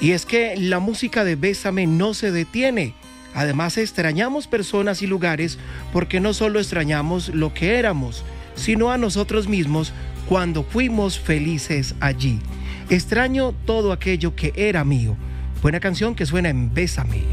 Y es que la música de Bésame no se detiene. Además, extrañamos personas y lugares porque no solo extrañamos lo que éramos, sino a nosotros mismos cuando fuimos felices allí. Extraño todo aquello que era mío. Buena canción que suena en Bésame.